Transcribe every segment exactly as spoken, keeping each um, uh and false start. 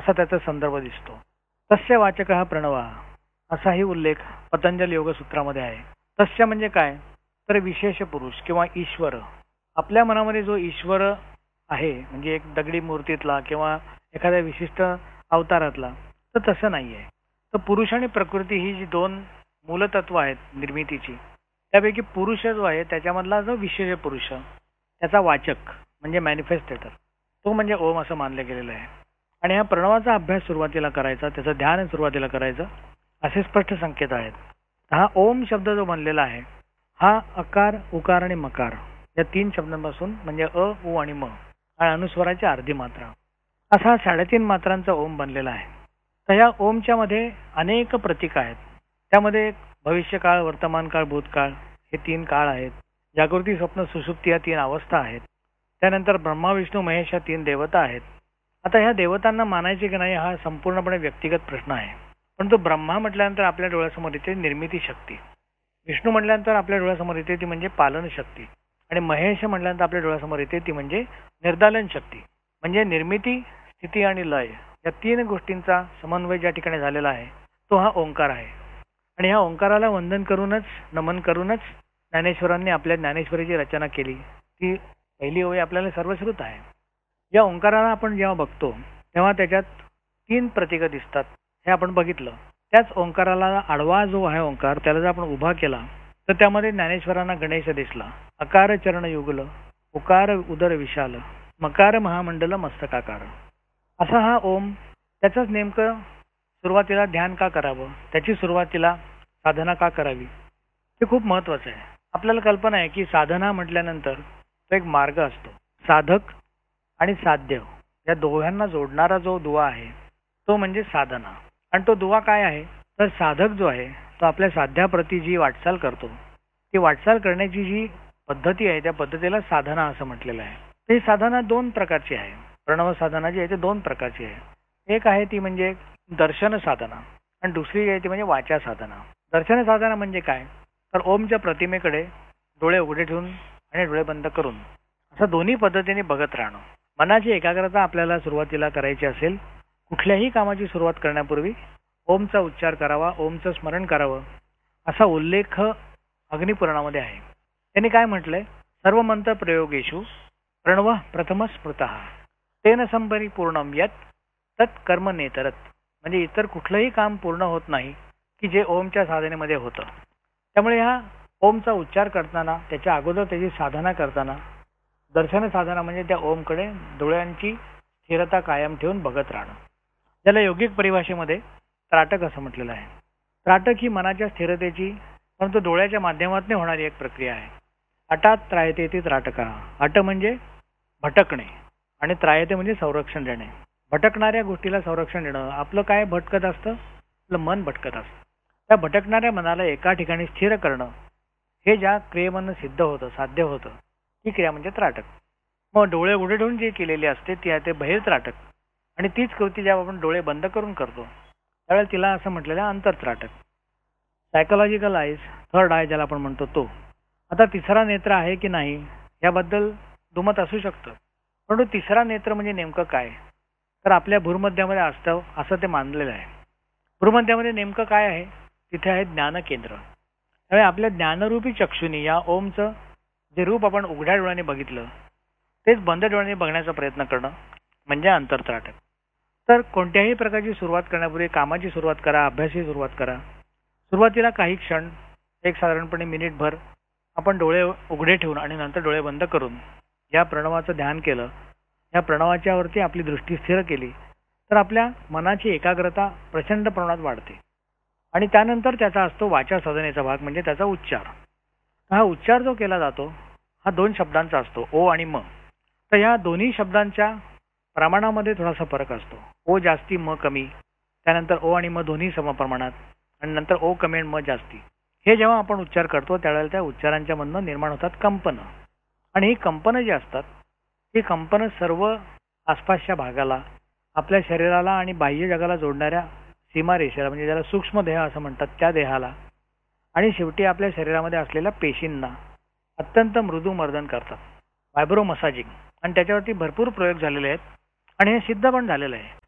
असा त्याचा संदर्भ दिसतो. तस्य वाचक हा प्रणव असाही उल्लेख पतंजली योगसूत्रामध्ये आहे. तस्य म्हणजे काय, तर विशेष पुरुष किंवा ईश्वर. आपल्या मनामध्ये जो ईश्वर आहे म्हणजे एक दगडी मूर्तीतला किंवा एखाद्या विशिष्ट अवतारातला, तर तसं नाही आहे. तर पुरुष आणि प्रकृती ही जी दोन मूलतत्व आहेत निर्मितीची, त्यापैकी पुरुष जो आहे त्याच्यामधला जो विशेष पुरुष त्याचा वाचक म्हणजे मॅनिफेस्टेटर, तो म्हणजे ओम असं मानलं गेलेलं आहे. आणि ह्या प्रणवाचा अभ्यास सुरुवातीला करायचा, त्याचं ध्यान सुरुवातीला करायचं, असे स्पष्ट संकेत आहेत. हा ओम शब्द जो बनलेला आहे हा अकार, उकार आणि मकार या तीन शब्दांपासून म्हणजे अ, उ आणि म आणि अनुस्वराची अर्धी मात्रा असा साडेतीन मात्रांचा ओम बनलेला आहे. तर या ओमच्या मध्ये अनेक प्रतीक आहेत. त्यामध्ये भविष्यकाळ, वर्तमान काळ, भूतकाळ हे तीन काळ आहेत. जागृती, स्वप्न, सुषुप्ती या तीन अवस्था आहेत. त्यानंतर ब्रह्मा, विष्णू, महेश या तीन देवता आहेत. आता ह्या देवतांना मानायचे की नाही हा संपूर्णपणे व्यक्तिगत प्रश्न आहे. पण तो ब्रह्मा म्हटल्यानंतर आपल्या डोळ्यासमोर येते निर्मिती शक्ती, विष्णू म्हटल्यानंतर आपल्या डोळ्यासमोर येते ती म्हणजे पालन शक्ती, आणि महेश म्हटल्यानंतर आपल्या डोळ्यासमोर येते ती म्हणजे निर्दालन शक्ती. म्हणजे निर्मिती, स्थिती आणि लय या तीन गोष्टींचा समन्वय ज्या ठिकाणी झालेला आहे तो हा ओंकार आहे. आणि ह्या ओंकाराला वंदन करूनच, नमन करूनच ज्ञानेश्वरांनी आपल्या ज्ञानेश्वरीची रचना केली. ती पहिली ओवी आपल्याला सर्वश्रुत आहे. या ओंकाराला आपण जेव्हा बघतो तेव्हा त्याच्यात तीन प्रतीक दिसतात, हे आपण बघितलं. त्याच ओंकाराला आडवा जो आहे ओंकार, त्याला जर आपण उभा केला तर त्यामध्ये ज्ञानेश्वरांना गणेश दिसला. अकार चरण युगल, उकार उदर विशाल, मकार महामंडल मस्तकाकार. असा हा ओम. त्याचंच नेमकं सुरुवातीला ध्यान का करावं, त्याची सुरुवातीला साधना का करावी, हे खूप महत्वाचं आहे. आपल्याला कल्पना आहे की साधना म्हटल्यानंतर तो एक मार्ग असतो. साधक आणि साध्य या दोघांना जोडणारा जो दुवा आहे तो म्हणजे साधना. आणि तो दुवा काय आहे, तर साधक जो आहे तो आपल्या साध्याप्रती जी वाटचाल करतो, ती वाटचाल करण्याची जी पद्धती आहे त्या पद्धतीला साधना असं म्हटलेलं आहे. ही साधना दोन प्रकारची आहे. प्रणव साधना जी आहे ती दोन प्रकारची आहे. एक आहे ती म्हणजे दर्शन साधना आणि दुसरी आहे ती म्हणजे वाचा साधना. दर्शन साधना म्हणजे काय, तर ओमच्या प्रतिमेकडे डोळे उघडे ठेवून आणि डोळे बंद करून असं दोन्ही पद्धतीने बघत राहणं. मनाची एकाग्रता आपल्याला सुरुवातीला करायची असेल, कुठल्याही कामाची सुरुवात करण्यापूर्वी ओमचा उच्चार करावा, ओमचं स्मरण करावं असा उल्लेख अग्निपुराणामध्ये आहे. त्यांनी काय म्हटलंय, सर्व मंत्र प्रयोगेषु प्रणव प्रथम स्मृतः तेन संपरिपूर्णम यत तत् कर्म नेतरत. म्हणजे इतर कुठलंही काम पूर्ण होत नाही की जे ओमच्या साधनेमध्ये होतं. त्यामुळे ह्या ओमचा उच्चार करताना, त्याच्या अगोदर त्याची साधना करताना दर्शन साधना म्हणजे त्या ओमकडे डोळ्यांची स्थिरता कायम ठेवून बघत राहणं. ज्याला योगिक परिभाषेमध्ये त्राटक असं म्हटलेलं आहे. त्राटक ही मनाच्या स्थिरतेची परंतु डोळ्याच्या माध्यमातून होणारी एक प्रक्रिया आहे. अटात त्रायते ती त्राटका. अट म्हणजे भटकणे आणि त्रायते म्हणजे संरक्षण देणे. भटकणाऱ्या गोष्टीला संरक्षण देणं. आपलं काय भटकत असतं, आपलं मन भटकत असतं. त्या भटकणाऱ्या मनाला एका ठिकाणी स्थिर करणं हे ज्या क्रियेमधून सिद्ध होतं, साध्य होतं, ही क्रिया म्हणजे त्राटक. मग डोळे उघडे ठेवून जी केलेली असते ती आहे ते बहिर त्राटक. आणि तीच कृती जेव्हा आपण डोळे बंद करून करतो त्यावेळेला तिला असं म्हटलेलं आहे अंतरत्राटक. सायकोलॉजिकल आईज, थर्ड आय ज्याला आपण म्हणतो तो. आता तिसरा नेत्र आहे की नाही याबद्दल दुमत असू शकतं. परंतु तिसरा नेत्र म्हणजे नेमकं काय, तर आपल्या भूर्मध्यामध्ये असतं असं ते मानलेलं आहे. भूर्मध्यामध्ये नेमकं काय आहे, तिथे आहे ज्ञान केंद्र. त्यामुळे आपल्या ज्ञानरूपी चक्षुनी या ओमचं जे रूप आपण उघड्या डोळ्याने बघितलं तेच बंद डोळ्याने बघण्याचा प्रयत्न करणं म्हणजे अंतरत्राटक. तर कोणत्याही प्रकारची सुरुवात करण्यापूर्वी कामाची सुरुवात करा, अभ्यासाची सुरुवात करा. सुरुवातीला काही क्षण, एक साधारणपणे मिनिटभर आपण डोळे उघडे ठेवून आणि नंतर डोळे बंद करून या प्रणवाचं ध्यान केलं, या प्रणवाच्यावरती आपली दृष्टी स्थिर केली तर आपल्या मनाची एकाग्रता प्रचंड प्रमाणात वाढते. आणि त्यानंतर त्याचा असतो वाचा साधनेचा भाग म्हणजे त्याचा उच्चार. हा उच्चार जो केला जातो हा दोन शब्दांचा असतो, ओ आणि म. तर या दोन्ही शब्दांच्या प्रमाणामध्ये थोडासा फरक असतो. ओ जास्ती, म कमी. त्यानंतर ओ आणि म दोन्ही समप्रमाणात आणि नंतर ओ कमी आणि म जास्ती. हे जेव्हा आपण उच्चार करतो त्यावेळेला त्या उच्चारांच्या मधनं निर्माण होतात कंपनं. आणि ही कंपनं जी असतात ही कंपनं सर्व आसपासच्या भागाला, आपल्या शरीराला आणि बाह्य जगाला जोडणाऱ्या सीमारेषेला म्हणजे ज्याला सूक्ष्म देह असं म्हणतात त्या देहाला आणि शेवटी आपल्या शरीरामध्ये असलेल्या पेशींना अत्यंत मृदू मर्दन करतात. व्हायब्रो मसाजिंग. आणि त्याच्यावरती भरपूर प्रयोग झालेले आहेत आणि हे सिद्ध पण झालेलं आहे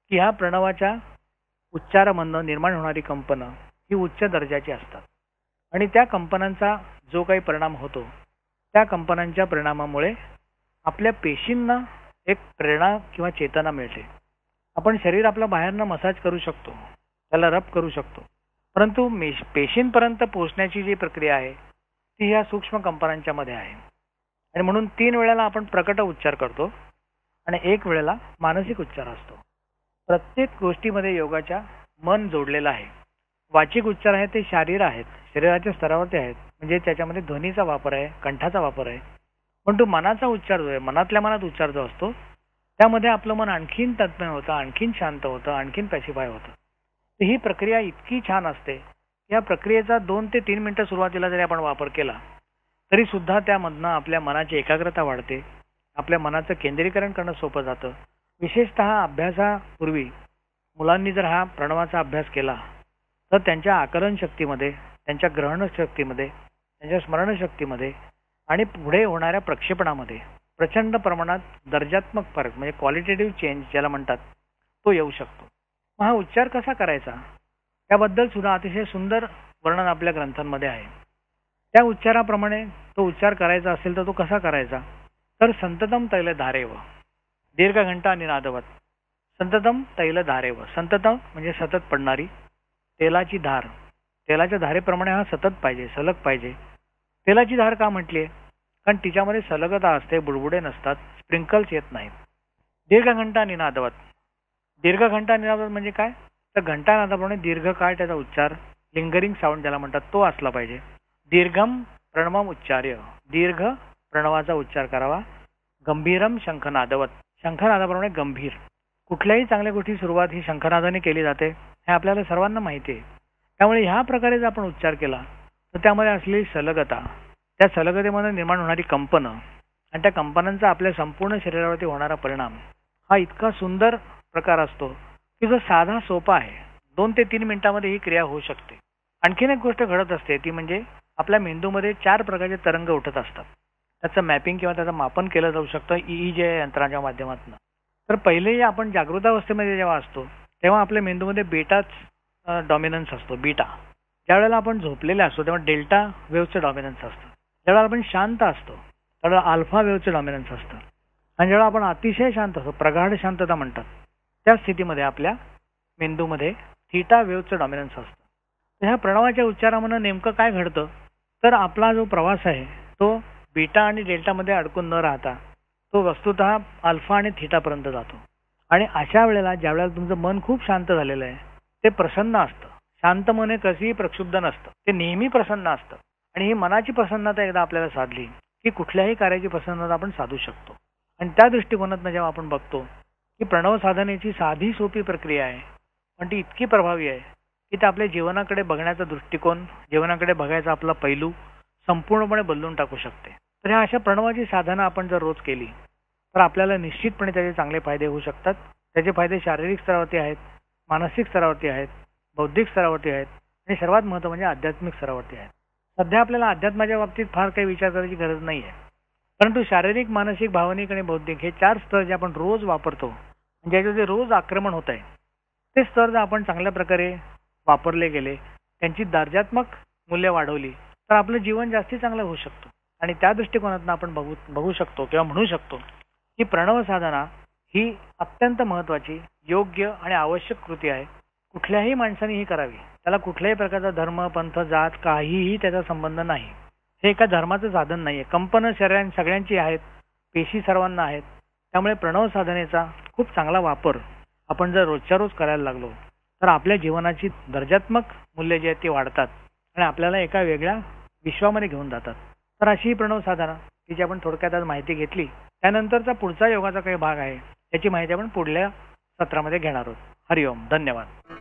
की ह्या प्रणवाच्या उच्चारामधनं निर्माण होणारी कंपनं ही उच्च दर्जाची असतात आणि त्या कंपनांचा जो काही परिणाम होतो त्या कंपनांच्या परिणामामुळे आपल्या पेशींना एक प्रेरणा किंवा चेतना मिळते. आपण शरीर आपलं बाहेरनं मसाज करू शकतो, त्याला रब करू शकतो, परंतु पेशींपर्यंत पोहोचण्याची जी प्रक्रिया आहे ती ह्या सूक्ष्म कंपनांच्या मध्ये आहे. आणि म्हणून तीन वेळेला आपण प्रकट उच्चार करतो आणि एक वेळेला मानसिक उच्चार असतो. प्रत्येक गोष्टीमध्ये योगाच्या मन जोडलेलं आहे. वाचिक उच्चार आहे ते शारीर आहेत, शरीराच्या स्तरावरती आहेत, म्हणजे त्याच्यामध्ये ध्वनीचा वापर आहे, कंठाचा वापर आहे. पण तो मनाचा उच्चार जो आहे, मनातल्या मनात उच्चार जो असतो त्यामध्ये आपलं मन आणखीन तन्मय होतं, आणखीन शांत होतं, आणखीन पॅसिफाय होतं. तर ही प्रक्रिया इतकी छान असते. या प्रक्रियेचा दोन ते तीन मिनिटं सुरुवातीला जरी आपण वापर केला तरी सुद्धा त्यामधनं आपल्या मनाची एकाग्रता वाढते, आपल्या मनाचं केंद्रीकरण करणं सोपं जातं. विशेषतः अभ्यासापूर्वी मुलांनी जर हा प्रणवाचा अभ्यास केला तर त्यांच्या आकलन शक्तीमध्ये, त्यांच्या ग्रहण शक्तीमध्ये, त्यांच्या स्मरणशक्तीमध्ये आणि पुढे होणाऱ्या प्रक्षेपणामध्ये प्रचंड प्रमाणात दर्जात्मक फरक म्हणजे क्वालिटेटिव्ह चेंज ज्याला म्हणतात तो येऊ शकतो. मग हा उच्चार कसा करायचा त्याबद्दल सुद्धा अतिशय सुंदर वर्णन आपल्या ग्रंथांमध्ये आहे. त्या उच्चाराप्रमाणे तो उच्चार करायचा असेल तर तो कसा करायचा, तर संततम तैल धारेव दीर्घ घंटा निनादवत. संततम तैल धारेव, संततम म्हणजे सतत पडणारी, तेलाची धार, तेलाच्या धारेप्रमाणे हा सतत पाहिजे, सलग पाहिजे. तेलाची धार का म्हटली, कारण तिच्यामध्ये सलगता असते, बुडबुडे नसतात, स्प्रिंकल्स येत नाहीत. दीर्घ घंटा निनादवत, दीर्घ घंटा निनादवत म्हणजे काय, तर घंटा नादाप्रमाणे दीर्घ काळ त्याचा उच्चार, लिंगरिंग साऊंड ज्याला म्हणतात तो असला पाहिजे. दीर्घम प्रणवम उच्चार्य, दीर्घ प्रणवाचा उच्चार करावा. गंभीरम शंखनादवत, शंखनादाप्रमाणे गंभीर. कुठल्याही चांगल्या गोष्टी सुरुवात ही शंखनादाने केली जाते हे आपल्याला सर्वांना माहिती आहे. त्यामुळे ह्या प्रकारे जर आपण उच्चार केला तर त्यामध्ये असलेली सलगता, त्या सलगतेमध्ये निर्माण होणारी कंपनं आणि त्या कंपनांचा आपल्या संपूर्ण शरीरावरती होणारा परिणाम हा इतका सुंदर प्रकार असतो की जो साधा सोपा आहे. दोन ते तीन मिनिटांमध्ये ही क्रिया होऊ शकते. आणखीन एक गोष्ट घडत असते ती म्हणजे आपल्या मेंदूमध्ये चार प्रकारचे तरंग उठत असतात. त्याचं मॅपिंग किंवा त्याचं मापन केलं जाऊ शकतं ईईजी यंत्राच्या माध्यमातून. तर पहिले आपण जागृतावस्थेमध्ये जेव्हा असतो तेव्हा आपल्या मेंदूमध्ये बेटाच डॉमिनन्स असतो, बीटा. ज्यावेळेला आपण झोपलेले असतो तेव्हा डेल्टा वेव्हचं डॉमिनन्स असतं. ज्यावेळेला आपण शांत असतो त्यावेळेला अल्फा वेव्हचं डॉमिनन्स असतं. आणि ज्यावेळेला आपण अतिशय शांत असतो, प्रगाढ शांतता म्हणतात, त्या स्थितीमध्ये आपल्या मेंदूमध्ये थीटा वेव्हचं डॉमिनन्स असतं. तर ह्या प्रणवाच्या उच्चारामध्ये नेमकं काय घडतं, तर आपला जो प्रवास आहे तो बीटा आणि डेल्टामध्ये अडकून न राहता तो वस्तुतः अल्फा आणि थीटापर्यंत जातो. आणि अशा वेळेला ज्या वेळेला तुमचं मन खूप शांत झालेलं आहे ते प्रसन्न असतं. शांत मन हे कधीही प्रक्षुब्ध नसतं, ते नेहमी प्रसन्न असतं. आणि ही मनाची प्रसन्नता एकदा आपल्याला साधली की कुठल्याही कार्याची प्रसन्नता आपण साधू शकतो. आणि त्या दृष्टिकोनातून जेव्हा आपण बघतो की प्रणव साधनेची साधी सोपी प्रक्रिया आहे पण ती इतकी प्रभावी आहे की ते आपल्या जीवनाकडे बघण्याचा दृष्टिकोन, जीवनाकडे बघायचा आपला पैलू संपूर्णपणे बदलून टाकू शकते. तर ह्या अशा प्रणवाची साधना आपण जर रोज केली तर आपल्याला निश्चितपणे त्याचे चांगले फायदे होऊ शकतात. त्याचे फायदे शारीरिक स्तरावरती आहेत, मानसिक स्तरावरती आहेत, बौद्धिक स्तरावरती आहेत आणि सर्वात महत्त्व म्हणजे आध्यात्मिक स्तरावरती आहेत. सध्या आपल्याला अध्यात्माच्या बाबतीत फार काही विचार करायची गरज नाही आहे, परंतु शारीरिक, मानसिक, भावनिक आणि बौद्धिक हे चार स्तर जे आपण रोज वापरतो, ज्याचे जे रोज आक्रमण होत आहे, ते स्तर जर आपण चांगल्या प्रकारे वापरले गेले, त्यांची दर्जात्मक मूल्य वाढवली तर आपलं जीवन जास्ती चांगलं होऊ शकतं. आणि त्या दृष्टिकोनातून आपण बघू बघू शकतो किंवा म्हणू शकतो की प्रणव साधना ही अत्यंत महत्त्वाची, योग्य आणि आवश्यक कृती आहे. कुठल्याही माणसाने ही करावी. त्याला कुठल्याही प्रकारचा धर्म, पंथ, जात काहीही त्याचा संबंध नाही. हे एका धर्माचं साधन नाहीये. कंपनं शरीरां सगळ्यांची आहेत, पेशी सर्वांना आहेत. त्यामुळे प्रणव साधनेचा खूप चांगला वापर आपण जर रोजच्या रोज करायला लागलो तर आपल्या जीवनाची दर्जात्मक मूल्य जे आहेत ती वाढतात आणि आपल्याला एका वेगळ्या विश्वामध्ये घेऊन जातात. तर अशी ही प्रणव साधना की जी आपण थोडक्यात आज माहिती घेतली, त्यानंतरचा पुढचा योगाचा काही भाग आहे त्याची माहिती आपण पुढल्या सत्रामध्ये घेणार आहोत. हरिओम, धन्यवाद.